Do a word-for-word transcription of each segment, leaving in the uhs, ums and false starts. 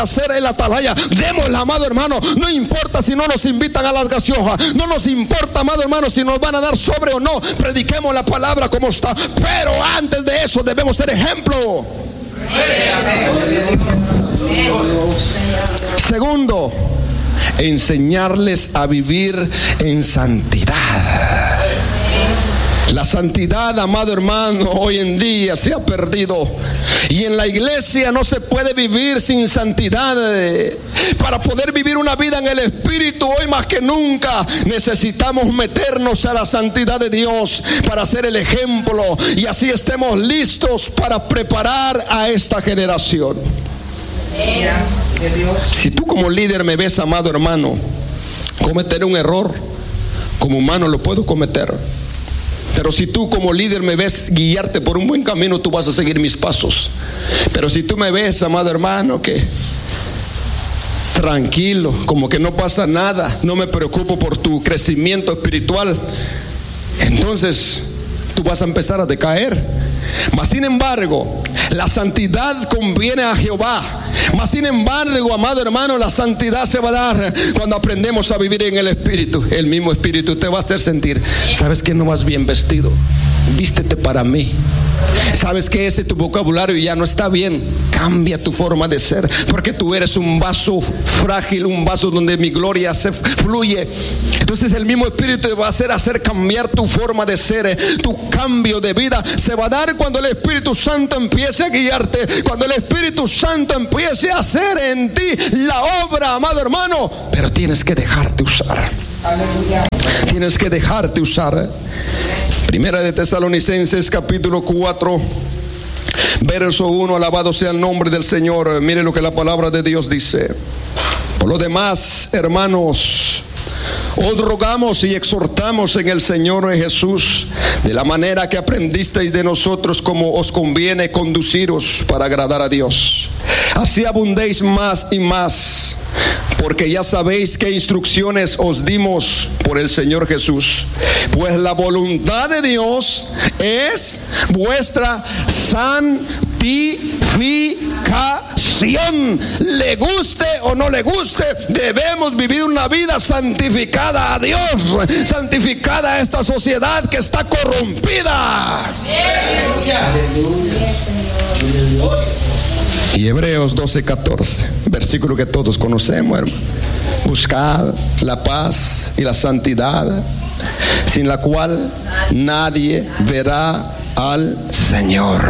hacer el atalaya, démosle, amado hermano. No importa si no nos invitan a las gaseosas, no nos importa, amado hermano, si nos van a dar sobre o no. Prediquemos la palabra como está, pero antes de eso debemos ser ejemplo. Segundo, enseñarles a vivir en santidad. La santidad, amado hermano, hoy en día se ha perdido. Y en la iglesia no se puede vivir sin santidad. Para poder vivir una vida en el Espíritu, hoy más que nunca necesitamos meternos a la santidad de Dios para ser el ejemplo. Y así estemos listos para preparar a esta generación. Si tú como líder me ves, amado hermano, cometer un error, como humano lo puedo cometer. Pero si tú como líder me ves guiarte por un buen camino, tú vas a seguir mis pasos. Pero si tú me ves, amado hermano, que tranquilo, como que no pasa nada, no me preocupo por tu crecimiento espiritual, entonces tú vas a empezar a decaer. Mas sin embargo, la santidad conviene a Jehová. Mas sin embargo, amado hermano, la santidad se va a dar cuando aprendemos a vivir en el Espíritu. El mismo Espíritu te va a hacer sentir, ¿sabes que no vas bien vestido? Vístete para mí. ¿Sabes que ese tu vocabulario ya no está bien? Cambia tu forma de ser, porque tú eres un vaso frágil, un vaso donde mi gloria se fluye. Entonces el mismo Espíritu te va a hacer, hacer cambiar tu forma de ser. Tu cambio de vida se va a dar cuando el Espíritu Santo empiece a guiarte, cuando el Espíritu Santo empiece a hacer en ti la obra, amado hermano. Pero tienes que dejarte usar. Aleluya. Tienes que dejarte usar. Primera de Tesalonicenses capítulo cuatro, verso uno. Alabado sea el nombre del Señor. Mire lo que la palabra de Dios dice. Por lo demás, hermanos, os rogamos y exhortamos en el Señor Jesús, de la manera que aprendisteis de nosotros, como os conviene conduciros para agradar a Dios. Así abundéis más y más, porque ya sabéis qué instrucciones os dimos por el Señor Jesús. Pues la voluntad de Dios es vuestra santificación. Le guste o no le guste, debemos vivir una vida santificada a Dios, santificada a esta sociedad que está corrompida. Aleluya. Y Hebreos doce catorce, versículo que todos conocemos, hermano. Buscad la paz y la santidad, sin la cual nadie verá al Señor.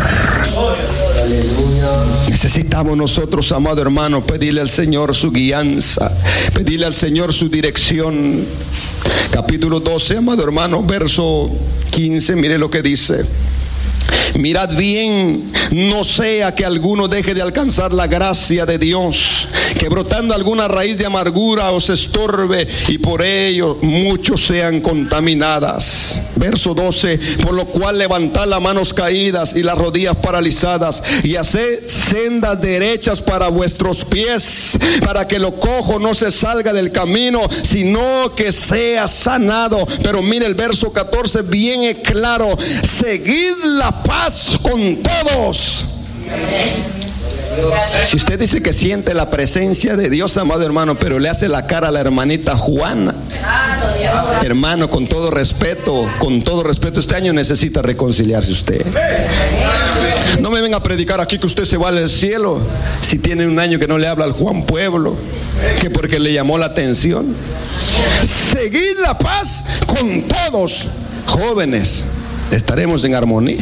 Necesitamos nosotros, amado hermano, pedirle al Señor su guianza, pedirle al Señor su dirección. Capítulo doce, amado hermano, verso quince, mire lo que dice. Mirad bien, no sea que alguno deje de alcanzar la gracia de Dios, que brotando alguna raíz de amargura os estorbe y por ello muchos sean contaminadas. Verso doce, por lo cual levantad las manos caídas y las rodillas paralizadas y haced sendas derechas para vuestros pies, para que lo cojo no se salga del camino, sino que sea sanado. Pero mire el verso catorce, bien es claro: seguid la paz con todos. Si usted dice que siente la presencia de Dios, amado hermano, pero le hace la cara a la hermanita Juana, hermano, con todo respeto, con todo respeto, este año necesita reconciliarse usted. No me venga a predicar aquí que usted se va al cielo si tiene un año que no le habla al Juan Pueblo, que porque le llamó la atención. Seguid la paz con todos. Jóvenes, estaremos en armonía.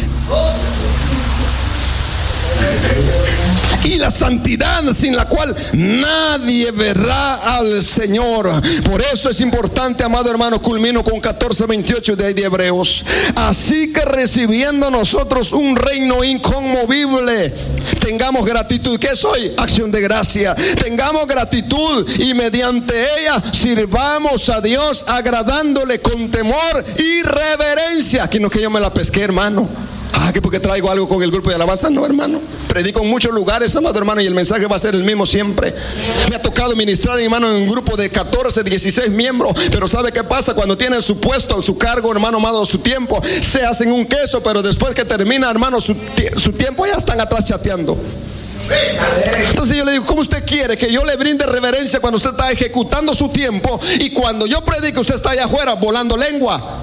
Y la santidad, sin la cual nadie verá al Señor. Por eso es importante, amado hermano, culmino con catorce veintiocho de, de Hebreos. Así que recibiendo nosotros un reino inconmovible, tengamos gratitud. ¿Qué soy? Acción de gracia. Tengamos gratitud y mediante ella sirvamos a Dios, agradándole con temor y reverencia. Aquí no es que yo me la pesqué, hermano. Ah, que porque traigo algo con el grupo de alabanza. No, hermano, predico en muchos lugares, amado hermano, y el mensaje va a ser el mismo siempre. Me ha tocado ministrar, hermano, en un grupo de catorce, dieciséis miembros. Pero ¿sabe qué pasa? Cuando tienen su puesto, su cargo, hermano amado, su tiempo, se hacen un queso. Pero después que termina, hermano, su, su tiempo, ya están atrás chateando. Entonces yo le digo, ¿cómo usted quiere que yo le brinde reverencia cuando usted está ejecutando su tiempo y cuando yo predico usted está allá afuera volando lengua?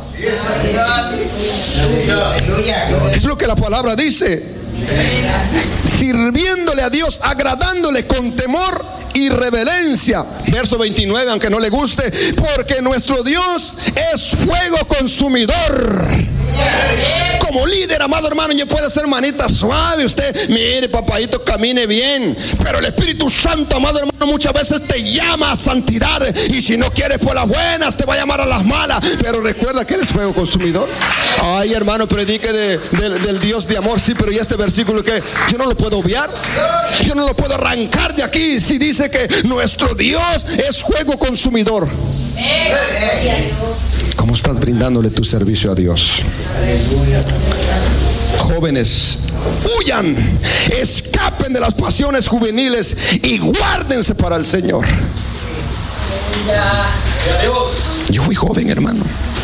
Es lo que la palabra dice. Sirviéndole a Dios, agradándole con temor y reverencia. Verso veintinueve, aunque no le guste, porque nuestro Dios es fuego consumidor. Como líder, amado hermano, ya puede ser manita suave. Usted, mire, papadito, camine bien. Pero el Espíritu Santo, amado hermano, muchas veces te llama a santidad. Y si no quieres por las buenas, te va a llamar a las malas. Pero recuerda que Él es fuego consumidor. Ay, hermano, predique de, de, del Dios de amor. Sí, pero ¿y este versículo que yo no lo puedo obviar? Yo no lo puedo arrancar de aquí. Si dice que nuestro Dios es fuego consumidor. ¿Cómo estás brindándole tu servicio a Dios? Jóvenes, huyan, escapen de las pasiones juveniles y guárdense para el Señor. Yo fui joven, hermano.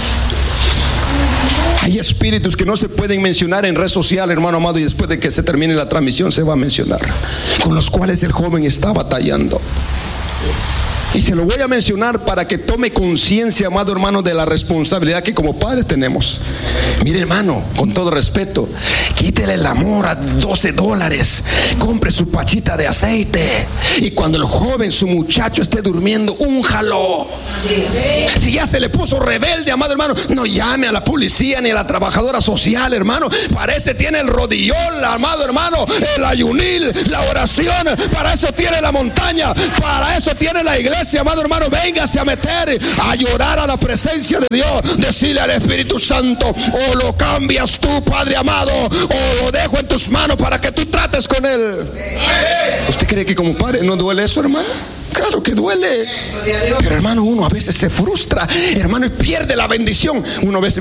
Hay espíritus que no se pueden mencionar en red social, hermano amado, y después de que se termine la transmisión se va a mencionar, con los cuales el joven está batallando. Y se lo voy a mencionar para que tome conciencia, amado hermano, de la responsabilidad que como padres tenemos. Mire, hermano, con todo respeto, quítele el amor a doce dólares, compre su pachita de aceite, y cuando el joven, su muchacho, esté durmiendo, únjalo. Si ya se le puso rebelde, amado hermano, no llame a la policía ni a la trabajadora social, hermano. Para eso tiene el rodillón, amado hermano, el ayunil, la oración. Para eso tiene la montaña, para eso tiene la iglesia. Amado hermano, véngase a meter a llorar a la presencia de Dios. Decirle al Espíritu Santo, o lo cambias tú, Padre amado, o lo dejo en tus manos para que tú trates con él. ¿Usted cree que como padre no duele eso, hermano? Claro que duele. Pero hermano, uno a veces se frustra, hermano, y pierde la bendición. Uno a veces